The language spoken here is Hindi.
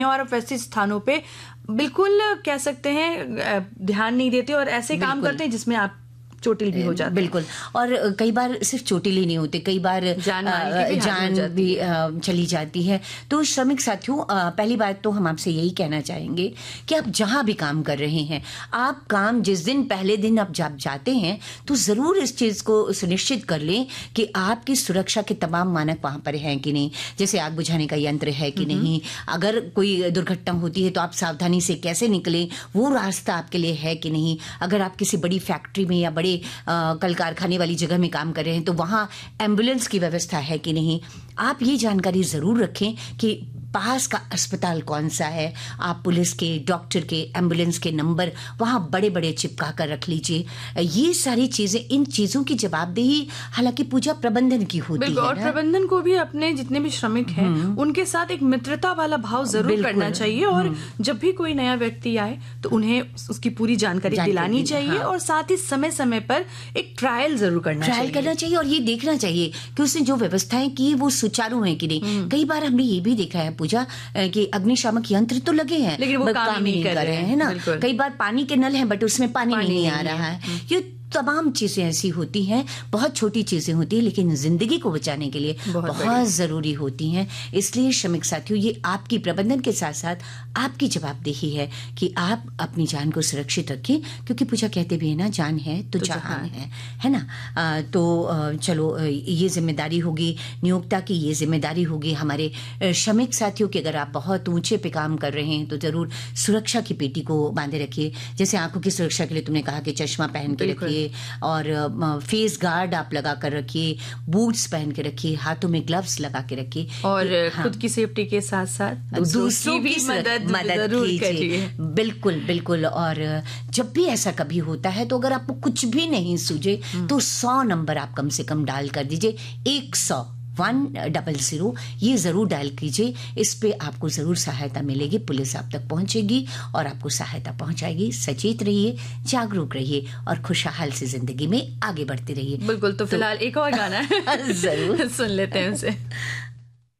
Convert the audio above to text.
और वैसे स्थानों पे बिल्कुल कह सकते हैं ध्यान नहीं देते और ऐसे काम करते हैं जिसमें आप चोटिल भी हो जाते हैं। बिल्कुल। और कई बार सिर्फ चोटिल ही नहीं होते, कई बार जान भी चली जाती है। तो श्रमिक साथियों, पहली बात तो हम आपसे यही कहना चाहेंगे कि आप जहां भी काम कर रहे हैं, आप काम जिस दिन पहले दिन आप जब जाते हैं तो जरूर इस चीज को सुनिश्चित कर लें कि आपकी सुरक्षा के तमाम मानक वहां पर हैं कि नहीं। जैसे आग बुझाने का यंत्र है कि नहीं, अगर कोई दुर्घटना होती है तो आप सावधानी से कैसे निकलें, वो रास्ता आपके लिए है कि नहीं। अगर आप किसी बड़ी फैक्ट्री में या बड़े कल कारखाने वाली जगह में काम कर रहे हैं तो वहां एम्बुलेंस की व्यवस्था है कि नहीं। आप ये जानकारी जरूर रखें कि पास का अस्पताल कौन सा है। आप पुलिस के, डॉक्टर के, एम्बुलेंस के नंबर वहां बड़े बड़े चिपका कर रख लीजिए। ये सारी चीजें, इन चीजों की जवाबदेही हालांकि पूजा प्रबंधन की होती है। और प्रबंधन को भी अपने जितने भी श्रमिक हैं उनके साथ एक मित्रता वाला भाव जरूर करना चाहिए। और जब भी कोई नया व्यक्ति आए तो उन्हें उसकी पूरी जानकारी दिलानी चाहिए। और साथ ही समय समय पर एक ट्रायल जरूर करना चाहिए और ये देखना चाहिए कि उसने जो व्यवस्थाएं की वो सुचारू है कि नहीं। कई बार हमने ये भी देखा है पूजा कि अग्निशामक यंत्र तो लगे हैं लेकिन वो काम नहीं कर रहे हैं ना। कई बार पानी के नल हैं बट उसमें पानी नहीं आ रहा है। ये तमाम चीजें ऐसी होती हैं, बहुत छोटी चीजें होती हैं लेकिन जिंदगी को बचाने के लिए बहुत जरूरी होती हैं। इसलिए श्रमिक साथियों, ये आपकी प्रबंधन के साथ साथ आपकी जवाबदेही है कि आप अपनी जान को सुरक्षित रखें, क्योंकि पूजा कहते भी है ना, जान है तो जहान है ना। तो चलो, ये जिम्मेदारी होगी नियोक्ता की, ये जिम्मेदारी होगी हमारे श्रमिक साथियों की। अगर आप बहुत ऊंचे पे काम कर रहे हैं तो जरूर सुरक्षा की पेटी को बांधे रखिए। जैसे आंखों की सुरक्षा के लिए तुमने कहा कि चश्मा पहन के रखिए और फेस गार्ड आप लगा कर रखिए, बूट्स पहन के रखिए, हाथों में ग्लव्स लगा के रखिए और खुद की सेफ्टी के साथ साथ दूसरों की भी मदद कीजिए। बिल्कुल बिल्कुल। और जब भी ऐसा कभी होता है तो अगर आपको कुछ भी नहीं सूझे तो 100 नंबर आप कम से कम डायल कर दीजिए। 100 ये जरूर डायल कीजिए। इस पे आपको जरूर सहायता मिलेगी, पुलिस आप तक पहुंचेगी और आपको सहायता पहुंचाएगी। सचेत रहिए, जागरूक रहिए और खुशहाल से जिंदगी में आगे बढ़ते रहिए। बिल्कुल। तो फिलहाल एक और गाना जरूर सुन लेते हैं उसे।